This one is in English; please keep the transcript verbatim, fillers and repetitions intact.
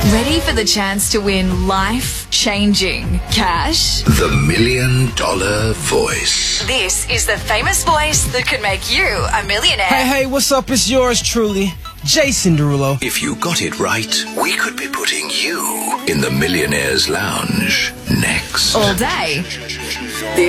Ready for the chance to win life-changing cash? The Million Dollar Voice. This is the famous voice that could make you a millionaire. Hey, hey, what's up? It's yours truly, Jason Derulo. If you got it right, we could be putting you in the Millionaire's Lounge next. All day.